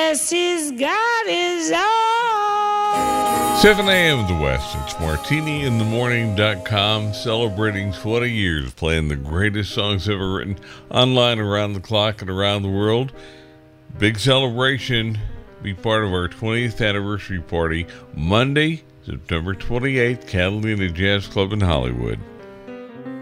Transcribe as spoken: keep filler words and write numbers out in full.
Yes, he's got his own. seven a.m. the West. It's martini in the morning dot com, celebrating twenty years playing the greatest songs ever written online, around the clock, and around the world. Big celebration. Be part of our twentieth anniversary party Monday, September twenty-eighth, Catalina Jazz Club in Hollywood.